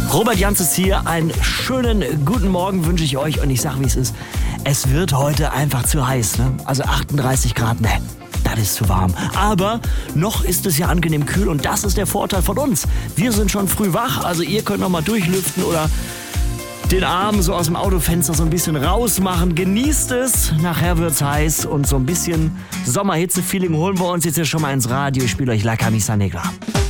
Robert Janz ist hier. Einen schönen guten Morgen wünsche ich euch und ich sage, wie es ist. Es wird heute einfach zu heiß, ne? Also 38 Grad, ne? Das ist zu warm. Aber noch ist es ja angenehm kühl und das ist der Vorteil von uns. Wir sind schon früh wach, also ihr könnt noch mal durchlüften oder den Arm so aus dem Autofenster so ein bisschen rausmachen. Genießt es, nachher wird's heiß und so ein bisschen Sommerhitze-Feeling holen wir uns jetzt ja schon mal ins Radio. Ich spiele euch La Camisa Negra.